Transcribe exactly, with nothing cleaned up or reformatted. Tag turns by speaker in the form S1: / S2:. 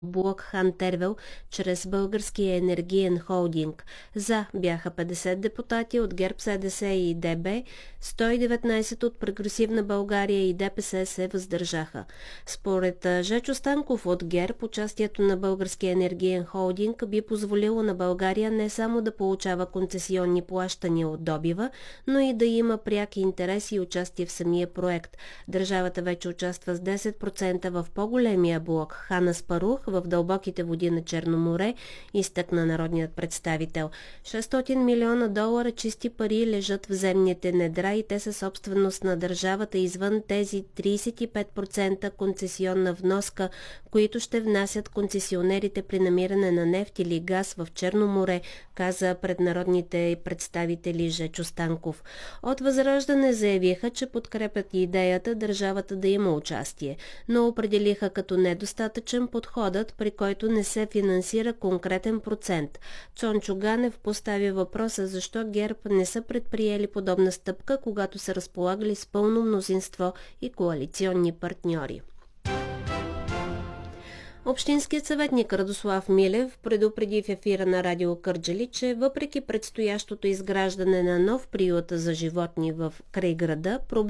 S1: блок Хан Тервел чрез Българския енергиен холдинг. За бяха петдесет депутати от ГЕРБ, СДС и ДБ, сто и деветнайсет от Прогресивна България и ДПС се въздържаха. Според Жечо Станков от ГЕРБ, участието на Българския енергиен холдинг би позволило на България не само да получава концесионни плащания от добива, но и да има пряки интереси и участие в самия проект. Държавата вече участва с десет процента в по-големия блок Хан Аспарух в дълбоките води на Черно море, изтъкна народният представител. шестстотин милиона долара чисти пари лежат в земните недра и те са собственост на държавата извън тези трийсет и пет процента концесионна вноска, които ще внасят концесионерите при намиране на нефт или газ в Черно море, каза пред народните представители Жечо Станков. От Възраждане заявиха, че подкрепят идеята държавата да има участие, но определиха като недостатъчен подходът, при който не се финансира конкретен процент. Цончо Ганев постави въпроса защо ГЕРБ не са предприели подобна стъпка, когато са разполагали с пълно мнозинство и коалиционни партньори. Общинският съветник Радослав Милев предупреди в ефира на радио Кърджали, че въпреки предстоящото изграждане на нов приют за животни в край града, проблем